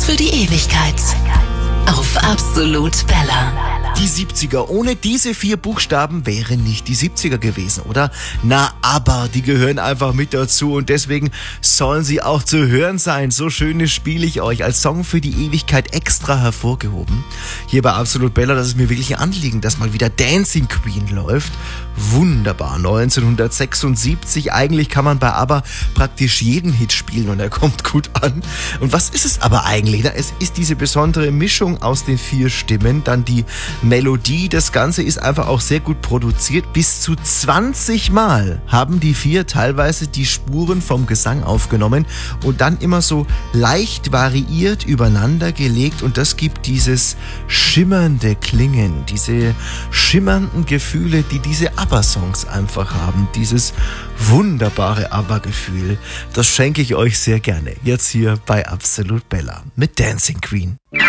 für die Ewigkeit. Auf Absolut Bella. Die 70er. Ohne diese 4 Buchstaben wären nicht die 70er gewesen, oder? Na, aber die gehören einfach mit dazu und deswegen sollen sie auch zu hören sein. So Schönes spiele ich euch als Song für die Ewigkeit extra hervorgehoben. Hier bei Absolut Bella, das ist mir wirklich ein Anliegen, dass mal wieder Dancing Queen läuft. Wunderbar. 1976. Eigentlich kann man bei ABBA praktisch jeden Hit spielen und er kommt gut an. Und was ist es aber eigentlich? Na, es ist diese besondere Mischung aus den 4 Stimmen, dann die Melodie. Das Ganze ist einfach auch sehr gut produziert. Bis zu 20 Mal haben die 4 teilweise die Spuren vom Gesang aufgenommen und dann immer so leicht variiert übereinander gelegt und das gibt dieses schimmernde Klingen, diese schimmernden Gefühle, die diese ABBA-Songs einfach haben. Dieses wunderbare ABBA-Gefühl. Das schenke ich euch sehr gerne. Jetzt hier bei Absolut Bella mit Dancing Queen.